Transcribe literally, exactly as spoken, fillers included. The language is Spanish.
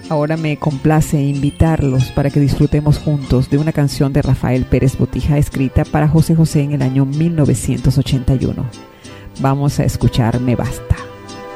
Ahora me complace invitarlos para que disfrutemos juntos de una canción de Rafael Pérez Botija escrita para José José en el año mil novecientos ochenta y uno. Vamos a escuchar Me Basta.